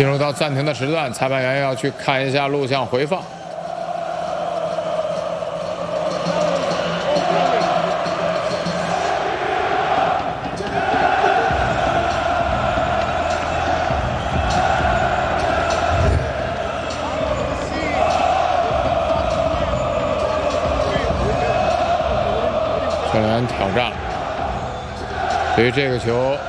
进入到暂停的时段，裁判员要去看一下录像回放。教练员挑战了，对于这个球